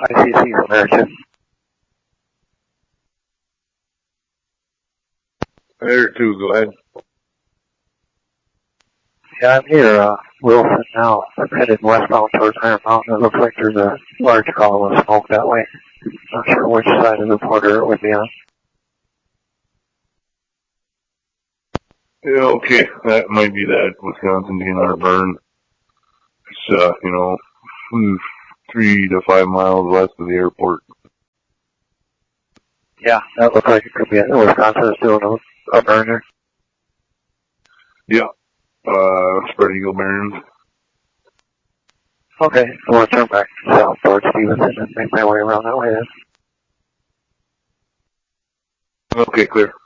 ICC's American. There too, go ahead. Yeah, I'm here, Wilson now. I'm headed westbound towards Iron Mountain. It looks like there's a large column of smoke that way. Not sure which side of the border it would be on. Yeah, okay, that might be that Wisconsin DNR burn. It's, 3 to 5 miles west of the airport. Yeah, that looks like it could be it. Wisconsin is doing a burner. Yeah, Spread Eagle Barrens. Okay, I want to turn back south towards Stevenson and make my way around that way then. Okay, clear.